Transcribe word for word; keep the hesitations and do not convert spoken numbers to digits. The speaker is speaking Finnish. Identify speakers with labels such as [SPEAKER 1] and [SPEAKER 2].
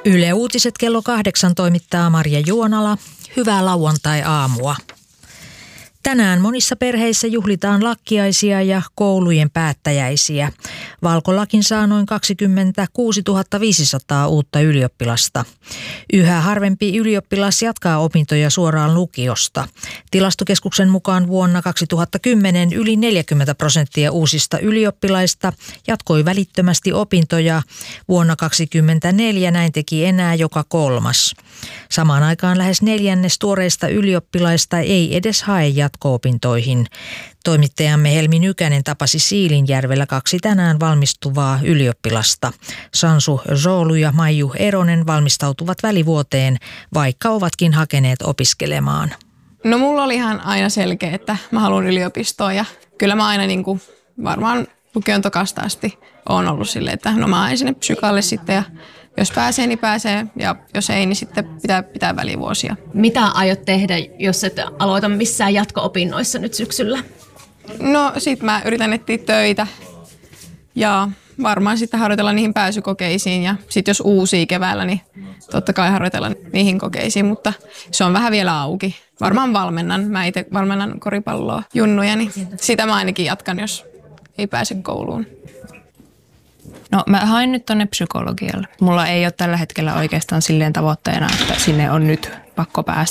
[SPEAKER 1] Yle Uutiset kello kahdeksan toimittaa Marja Juonala. Hyvää lauantai-aamua. Tänään monissa perheissä juhlitaan lakkiaisia ja koulujen päättäjäisiä. Valkolakin saa noin kaksikymmentäkuusituhatta viisisataa uutta ylioppilasta. Yhä harvempi ylioppilas jatkaa opintoja suoraan lukiosta. Tilastokeskuksen mukaan vuonna kaksituhattakymmenen yli neljäkymmentä prosenttia uusista ylioppilaista jatkoi välittömästi opintoja. Vuonna kaksituhattakaksikymmentäneljä näin teki enää joka kolmas. Samaan aikaan lähes neljännes tuoreista ylioppilaista ei edes hae jatko-opintoihin. Toimittajamme Helmi Nykänen tapasi Siilinjärvellä kaksi tänään valmistuvaa ylioppilasta. Sansu Zoolu ja Maiju Eronen valmistautuvat välivuoteen, vaikka ovatkin hakeneet opiskelemaan.
[SPEAKER 2] No mulla oli ihan aina selkeä, että mä haluan yliopistoon ja kyllä mä aina niin kuin varmaan lukion tokasta asti oon ollut silleen, että no mä haen sinne psykalle sitten ja jos pääsee, niin pääsee ja jos ei, niin sitten pitää pitää välivuosia.
[SPEAKER 3] Mitä aiot tehdä, jos et aloita missään jatko-opinnoissa nyt syksyllä?
[SPEAKER 2] No sit mä yritän etsiä töitä ja varmaan sitten harjoitella niihin pääsykokeisiin ja sitten jos uusia keväällä, niin totta kai harjoitella niihin kokeisiin, mutta se on vähän vielä auki. Varmaan valmennan, mä itse valmennan koripalloa junnuja, niin sitä mä ainakin jatkan, jos ei pääse kouluun.
[SPEAKER 4] No mä hain nyt tonne psykologialle. Mulla ei ole tällä hetkellä oikeastaan silleen tavoitteena, että sinne on nyt pakko päästä.